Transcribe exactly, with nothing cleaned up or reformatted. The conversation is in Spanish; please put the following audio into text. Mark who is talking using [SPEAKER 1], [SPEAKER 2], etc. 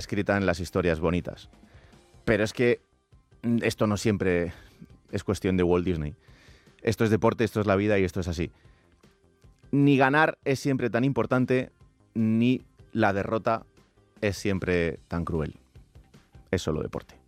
[SPEAKER 1] escrita en las historias bonitas. Pero es que esto no siempre es cuestión de Walt Disney. Esto es deporte, esto es la vida y esto es así. Ni ganar es siempre tan importante, ni la derrota es siempre tan cruel. Es solo deporte.